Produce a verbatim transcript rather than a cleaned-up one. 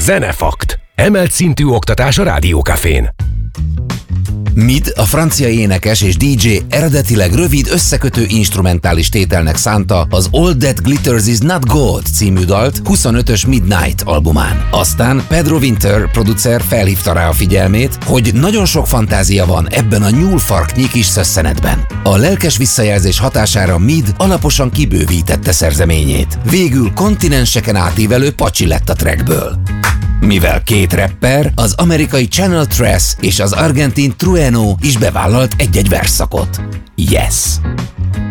Zenefakt. Emelt szintű oktatás a Rádiókafén. Mid, a francia énekes és dé dzsé eredetileg rövid összekötő instrumentális tételnek szánta az All That Glitters Is Not Gold című dalt huszonötös Midnight albumán. Aztán Pedro Winter producer felhívta rá a figyelmét, hogy nagyon sok fantázia van ebben a nyúlfarknyi kis szösszenetben. A lelkes visszajelzés hatására Mid alaposan kibővítette szerzeményét. Végül kontinenseken átívelő pacsi lett a trackből. Mivel két rapper, az amerikai Channel Tres és az argentin Trueno is bevállalt egy-egy versszakot. Yes!